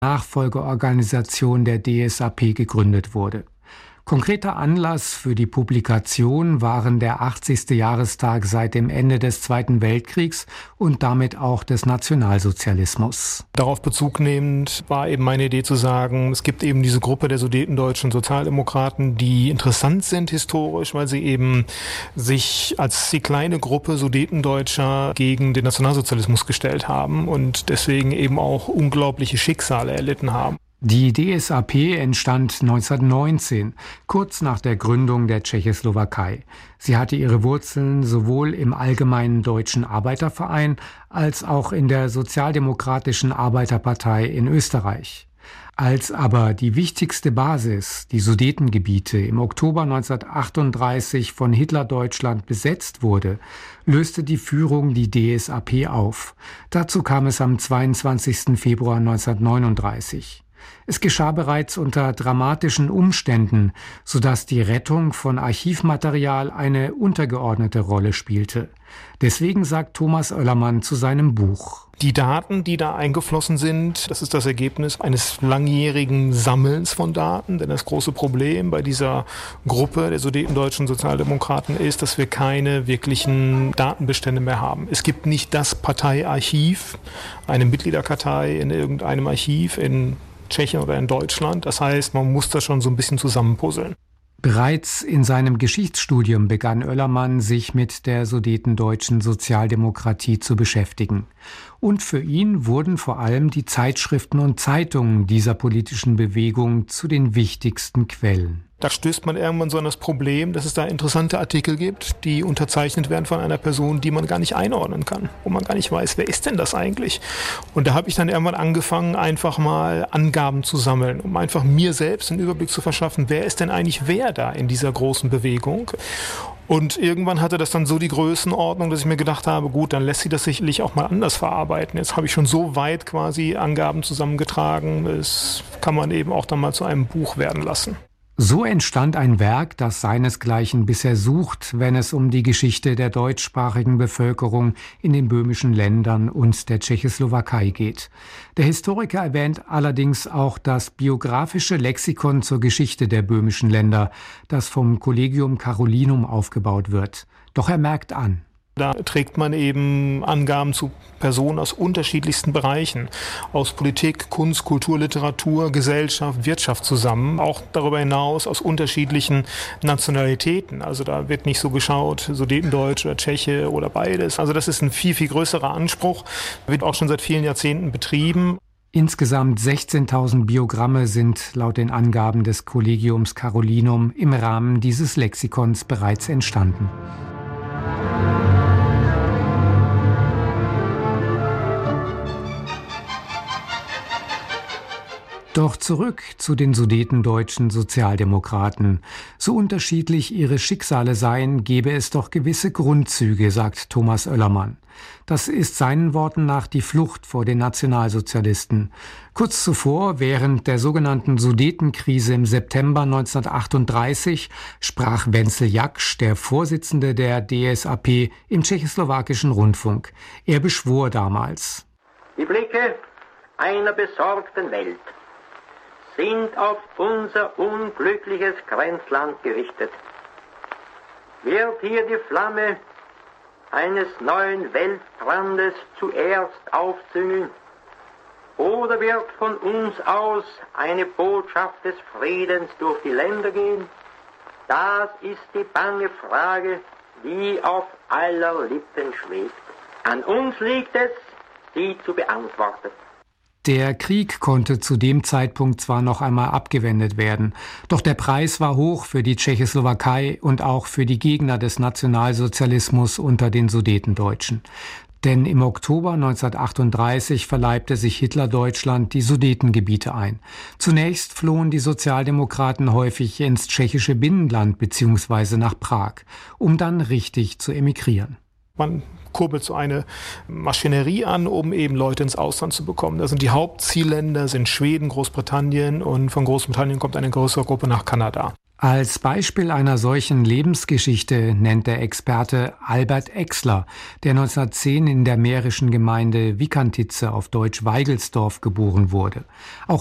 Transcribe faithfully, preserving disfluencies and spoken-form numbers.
Nachfolgeorganisation der D S A P gegründet wurde. Konkreter Anlass für die Publikation waren der achtzigste Jahrestag seit dem Ende des Zweiten Weltkriegs und damit auch des Nationalsozialismus. Darauf Bezug nehmend war eben meine Idee zu sagen, es gibt eben diese Gruppe der sudetendeutschen Sozialdemokraten, die interessant sind historisch, weil sie eben sich als die kleine Gruppe Sudetendeutscher gegen den Nationalsozialismus gestellt haben und deswegen eben auch unglaubliche Schicksale erlitten haben. Die D S A P entstand neunzehnhundertneunzehn, kurz nach der Gründung der Tschechoslowakei. Sie hatte ihre Wurzeln sowohl im Allgemeinen Deutschen Arbeiterverein als auch in der Sozialdemokratischen Arbeiterpartei in Österreich. Als aber die wichtigste Basis, die Sudetengebiete, im Oktober neunzehnhundertachtunddreißig von Hitlerdeutschland besetzt wurde, löste die Führung die D S A P auf. Dazu kam es am zweiundzwanzigsten Februar neunzehnhundertneununddreißig. Es geschah bereits unter dramatischen Umständen, sodass die Rettung von Archivmaterial eine untergeordnete Rolle spielte. Deswegen sagt Thomas Oellermann zu seinem Buch: Die Daten, die da eingeflossen sind, das ist das Ergebnis eines langjährigen Sammelns von Daten. Denn das große Problem bei dieser Gruppe der sudetendeutschen Sozialdemokraten ist, dass wir keine wirklichen Datenbestände mehr haben. Es gibt nicht das Parteiarchiv, eine Mitgliederkartei in irgendeinem Archiv in Tschechien oder in Deutschland. Das heißt, man muss das schon so ein bisschen zusammenpuzzeln. Bereits in seinem Geschichtsstudium begann Oellermann, sich mit der sudetendeutschen Sozialdemokratie zu beschäftigen. Und für ihn wurden vor allem die Zeitschriften und Zeitungen dieser politischen Bewegung zu den wichtigsten Quellen. Da stößt man irgendwann so an das Problem, dass es da interessante Artikel gibt, die unterzeichnet werden von einer Person, die man gar nicht einordnen kann, wo man gar nicht weiß, wer ist denn das eigentlich? Und da habe ich dann irgendwann angefangen, einfach mal Angaben zu sammeln, um einfach mir selbst einen Überblick zu verschaffen, wer ist denn eigentlich wer da in dieser großen Bewegung? Und irgendwann hatte das dann so die Größenordnung, dass ich mir gedacht habe, gut, dann lässt sich das sicherlich auch mal anders verarbeiten. Jetzt habe ich schon so weit quasi Angaben zusammengetragen, das kann man eben auch dann mal zu einem Buch werden lassen. So entstand ein Werk, das seinesgleichen bisher sucht, wenn es um die Geschichte der deutschsprachigen Bevölkerung in den böhmischen Ländern und der Tschechoslowakei geht. Der Historiker erwähnt allerdings auch das biografische Lexikon zur Geschichte der böhmischen Länder, das vom Collegium Carolinum aufgebaut wird. Doch er merkt an: Da trägt man eben Angaben zu Personen aus unterschiedlichsten Bereichen, aus Politik, Kunst, Kultur, Literatur, Gesellschaft, Wirtschaft zusammen, auch darüber hinaus aus unterschiedlichen Nationalitäten. Also da wird nicht so geschaut, Sudetendeutsch oder Tscheche oder beides. Also das ist ein viel, viel größerer Anspruch, wird auch schon seit vielen Jahrzehnten betrieben. Insgesamt sechzehntausend Biogramme sind laut den Angaben des Collegiums Carolinum im Rahmen dieses Lexikons bereits entstanden. Doch zurück zu den sudetendeutschen Sozialdemokraten. So unterschiedlich ihre Schicksale seien, gebe es doch gewisse Grundzüge, sagt Thomas Oellermann. Das ist seinen Worten nach die Flucht vor den Nationalsozialisten. Kurz zuvor, während der sogenannten Sudetenkrise im September neunzehnhundertachtunddreißig, sprach Wenzel Jaksch, der Vorsitzende der D S A P, im tschechoslowakischen Rundfunk. Er beschwor damals: Die Blicke einer besorgten Welt sind auf unser unglückliches Grenzland gerichtet. Wird hier die Flamme eines neuen Weltbrandes zuerst aufzüngeln, oder wird von uns aus eine Botschaft des Friedens durch die Länder gehen? Das ist die bange Frage, die auf aller Lippen schwebt. An uns liegt es, sie zu beantworten. Der Krieg konnte zu dem Zeitpunkt zwar noch einmal abgewendet werden, doch der Preis war hoch für die Tschechoslowakei und auch für die Gegner des Nationalsozialismus unter den Sudetendeutschen. Denn im Oktober neunzehnhundertachtunddreißig verleibte sich Hitlerdeutschland die Sudetengebiete ein. Zunächst flohen die Sozialdemokraten häufig ins tschechische Binnenland bzw. nach Prag, um dann richtig zu emigrieren. Man kurbelt so eine Maschinerie an, um eben Leute ins Ausland zu bekommen. Da sind die Hauptzielländer sind Schweden, Großbritannien, und von Großbritannien kommt eine größere Gruppe nach Kanada. Als Beispiel einer solchen Lebensgeschichte nennt der Experte Albert Exler, der neunzehnhundertzehn in der mährischen Gemeinde Wickantitze, auf Deutsch Weigelsdorf, geboren wurde. Auch